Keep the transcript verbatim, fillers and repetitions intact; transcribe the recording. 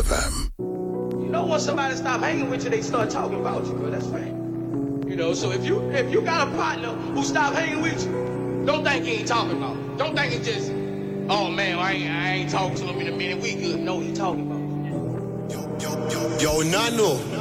F M. You know, once somebody stop hanging with you, they start talking about you, bro. That's right. You know, so if you if you got a partner who stop hanging with you, don't think he ain't talking about you. Don't think he just, oh man, I ain't, I ain't talking to him in a minute. We good. No, he talking about you. Yo, yo, yo, yo, Nano.